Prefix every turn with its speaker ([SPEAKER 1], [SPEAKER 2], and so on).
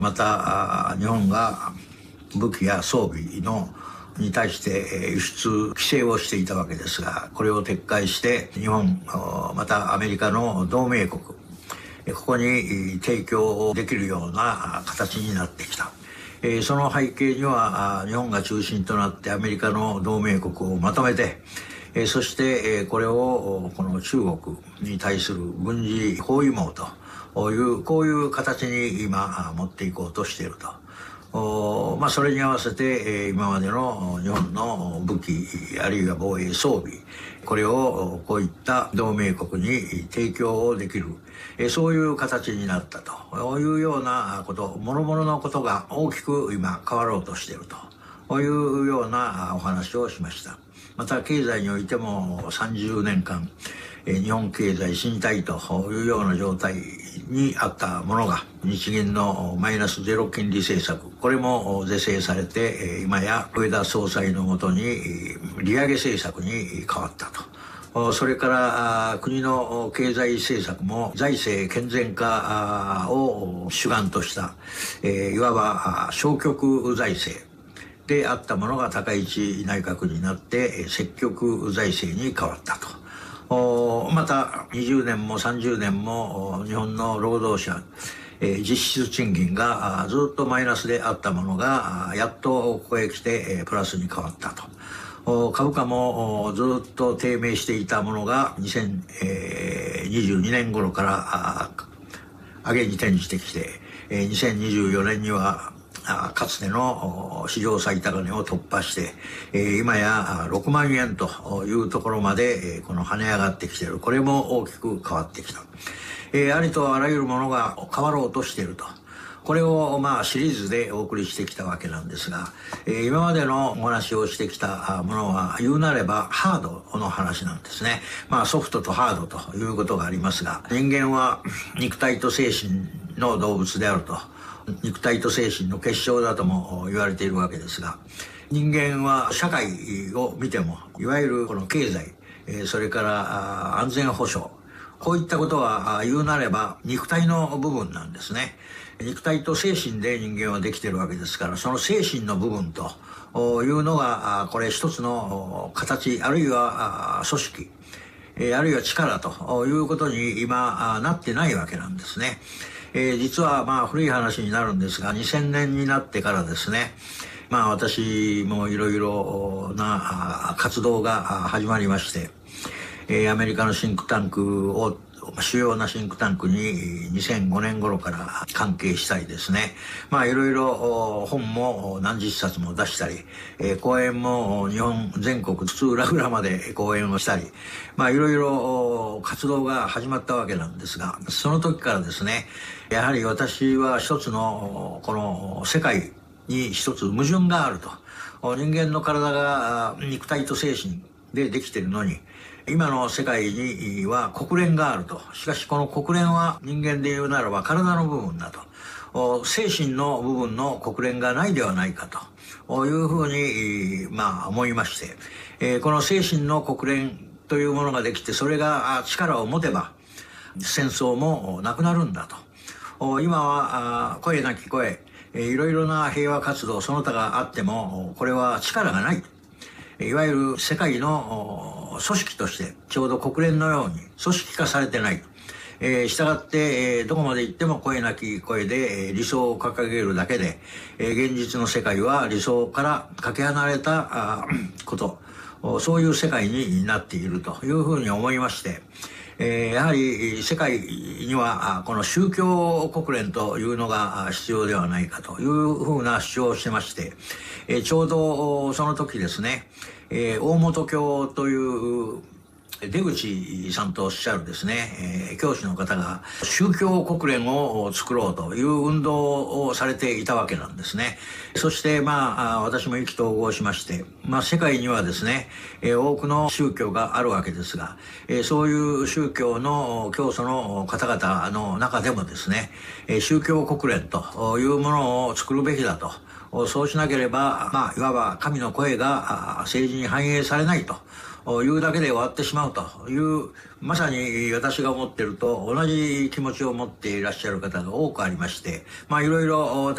[SPEAKER 1] また日本が武器や装備に対して輸出規制をしていたわけですが、これを撤回して日本またアメリカの同盟国、ここに提供できるような形になってきた。その背景には日本が中心となってアメリカの同盟国をまとめて、そしてこれをこの中国に対する軍事包囲網というこういう形に今持っていこうとしていると。それに合わせて今までの日本の武器あるいは防衛装備、これをこういった同盟国に提供できる、そういう形になったというようなこと、諸々のことが大きく今変わろうとしているというようなお話をしました。また経済においても30年間日本経済衰退というような状態にあったものが、日銀のマイナスゼロ金利政策、これも是正されて今や植田総裁のもとに利上げ政策に変わったと。それから国の経済政策も財政健全化を主眼とした、いわば消極財政であったものが高市内閣になって積極財政に変わったと。また20年も30年も日本の労働者実質賃金がずっとマイナスであったものがやっとここへ来てプラスに変わったと。株価もずっと低迷していたものが2022年頃から上げに転じてきて、2024年にはかつての史上最高値を突破して、今や6万円というところまでこの跳ね上がってきている。これも大きく変わってきた。ありとあらゆるものが変わろうとしていると。これをシリーズでお送りしてきたわけなんですが、今までのお話をしてきたものは言うなればハードの話なんですね。ソフトとハードということがありますが、人間は肉体と精神の動物であると。肉体と精神の結晶だとも言われているわけですが、人間は社会を見てもいわゆるこの経済、それから安全保障、こういったことは言うなれば肉体の部分なんですね。肉体と精神で人間はできているわけですから、その精神の部分というのがこれ一つの形、あるいは組織、あるいは力ということに今なってないわけなんですね。実は古い話になるんですが、2000年になってからですね、私もいろいろな活動が始まりまして、アメリカのシンクタンクを主要なシンクタンクに2005年頃から関係したりですね、いろいろ本も何十冊も出したり、講演も日本全国津々浦々まで講演をしたり、いろいろ活動が始まったわけなんですが、その時からですね、やはり私は一つのこの世界に一つ矛盾があると。人間の体が肉体と精神でできているのに、今の世界には国連があると。しかしこの国連は人間で言うならば体の部分だと。精神の部分の国連がないではないかというふうに思いまして、この精神の国連というものができて、それが力を持てば戦争もなくなるんだと。今は声なき声、いろいろな平和活動その他があってもこれは力がない。いわゆる世界の組織としてちょうど国連のように組織化されてない。したがって、どこまで行っても声なき声で理想を掲げるだけで、現実の世界は理想からかけ離れたこと、そういう世界になっているというふうに思いまして、やはり世界にはこの宗教国連というのが必要ではないかというふうな主張をしてまして、ちょうどその時ですね、大本教という出口さんとおっしゃるですね、教師の方が宗教国連を作ろうという運動をされていたわけなんですね。そして私も意気投合しまして、世界にはですね、多くの宗教があるわけですが、そういう宗教の教祖の方々の中でもですね、宗教国連というものを作るべきだと。そうしなければ、いわば神の声が政治に反映されないというだけで終わってしまうという、まさに私が思っていると同じ気持ちを持っていらっしゃる方が多くありまして、いろいろ